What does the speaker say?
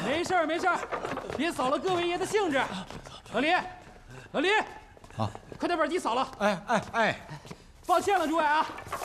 没事儿没事儿，别扫了各位爷的兴致。老李，老李， 啊， 快点把地扫了。 哎， 抱歉了，诸位啊，